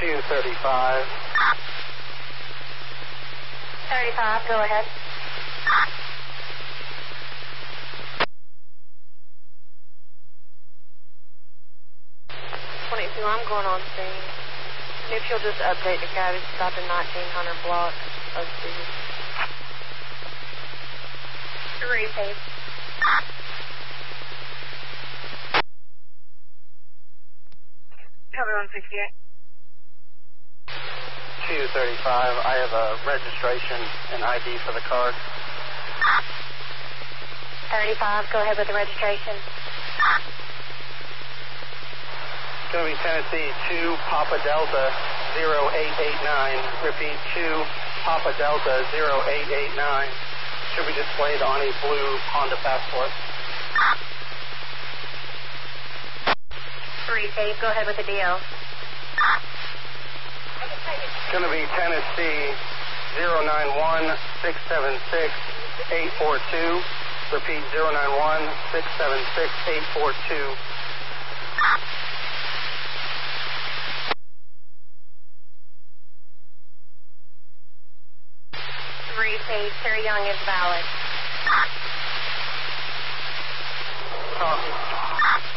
235. 35, go ahead. 22, I'm going on scene. If you'll just update the guy that's stopped in 1900 block of the 3, please. Cover 168. 235, I have a registration and ID for the card. 35, go ahead with the registration. It's going to be Tennessee 2 Papa Delta 0889. Repeat, 2 Papa Delta 0889. Should be displayed on a blue Honda Passport. 3, Dave, go ahead with the DL. It's going to be Tennessee 091-676-842. Repeat, 091-676-842. 3, Dave, Terry Young is valid. Copy.